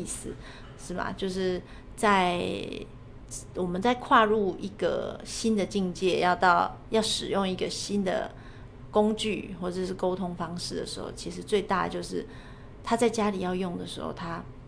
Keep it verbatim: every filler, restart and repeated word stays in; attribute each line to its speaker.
Speaker 1: 意思，是吧？就是在我们在跨入一个新的境界，要到要使用一个新的工具或者是沟通方式的时候，其实最大就是他在家里要用的时候，他